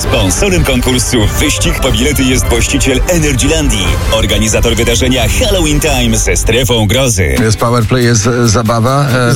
Sponsorem konkursu Wyścig po bilety jest właściciel Energylandii, organizator wydarzenia Halloween Time ze strefą grozy. Jest powerplay, jest zabawa.